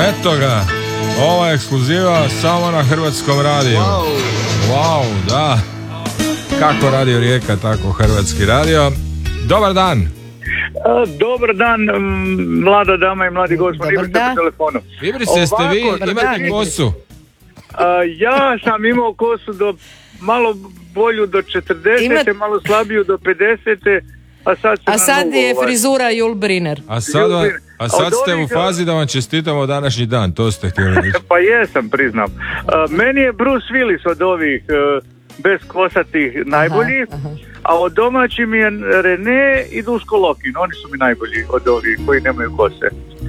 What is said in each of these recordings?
Eto ga, ova ekskluziva samo na Hrvatskom radiju. Wow, da. Kako Radio Rijeka, tako Hrvatski radio. Dobar dan. Dobar dan, mlada dama i mladi gospod. Dobar dan. Vibrice, ste vi, imate kosu? Ja sam imao kosu do malo bolju do 40, malo slabiju do 50, a sad je frizura Jul Briner. A sad ste u fazi da vam čestitamo današnji dan, to ste htjeli reći. Pa jesam, priznam. Meni je Bruce Willis od ovih bez kosatih najbolji, a od domaći mi je René i Duško Lokin. Oni su mi najbolji od ovih koji nemaju kose.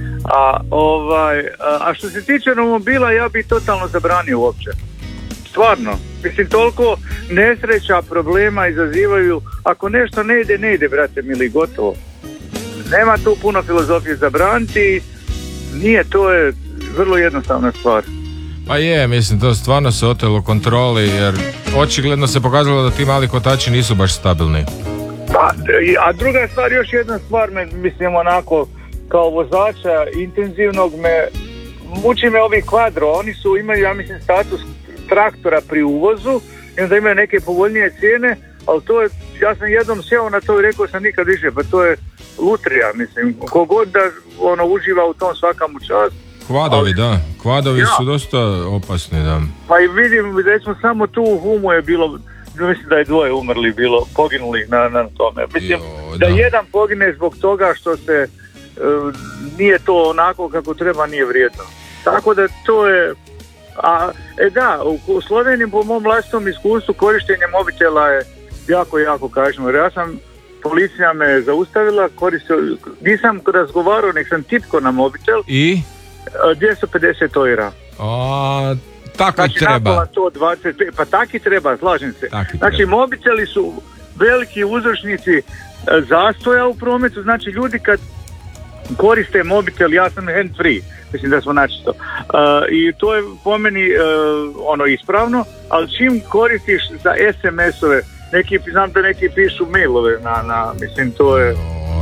A što se tiče romobila, ja bi totalno zabranio uopće. Stvarno. Mislim, toliko nesreća, problema izazivaju. Ako nešto ne ide, brate mili, gotovo. Nema tu puno filozofije zabraniti. Nije, to je vrlo jednostavna stvar. Pa je, mislim, to stvarno se otelo kontroli, jer očigledno se pokazalo da ti mali kotači nisu baš stabilni. Pa, a druga stvar, još jedna stvar, mislim, onako, kao vozača intenzivnog, muči me ovih kvadro. Oni imaju, ja mislim, status traktora pri uvozu i onda imaju neke povoljnije cijene, ali to je, ja sam jednom sjeo na to i rekao sam nikad više, pa to je lutrija, mislim, kogod da uživa u tom svaka mu čast. Kvadovi, da, kvadovi su dosta opasni, da. Pa i vidim, recimo samo tu u Humu je bilo, mislim da je 2 umrli bilo, poginuli na tome. Mislim, da jedan pogine zbog toga što se nije to onako kako treba, nije vrijedno. Tako da to je, u Sloveniji po mom vlastitom iskustvu korištenje mobitela je jako kažnjivo. Ja sam, policija me zaustavila, nisam razgovarao, nek sam tipko na mobitel. I? 250 eura. Tako znači, treba. To 25, pa taki treba, slažem se. Znači, mobiteli su veliki uzročnici zastoja u prometu, znači ljudi kad koriste mobitel, ja sam hand free, mislim da smo načisto. I to je po meni ispravno, ali čim koristiš za SMS-ove, znam da neki pišu mailove mislim, to je...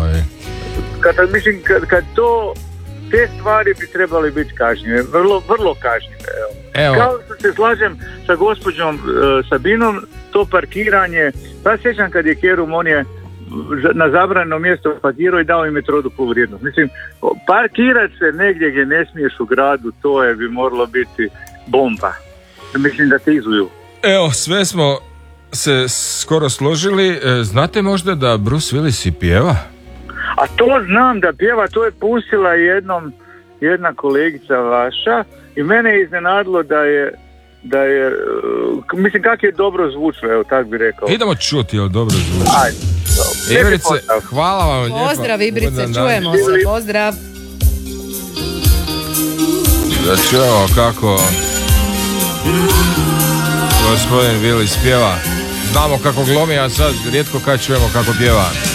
Kad to, te stvari bi trebali biti kažnjive, vrlo kažnjive. Evo. Kao što se slažem sa gospođom Sabinom, to parkiranje, pa sjećam kad je Kerum, on je na zabranjeno mjesto parkirao i dao im metroduplu vrijednost. Mislim, parkirat se negdje gdje ne smiješ u gradu, to bi moralo biti bomba. Mislim da te izuju. Evo, sve smo se skoro složili. Znate možda da Bruce Willis i pjeva? A to znam da pjeva, to je pustila jedna kolegica vaša i mene je iznenadilo da je mislim kako je dobro zvučno, evo tak bi rekao. Idemo čuti, jel dobro zvuči? Ajde. Ibrice, hvala vam lijepo. Pozdrav Ibrice, čujemo se, pozdrav. Da čujemo kako gospodin Willis pjeva. Znamo kako glomi, a sad rijetko kad čujemo kako pjeva.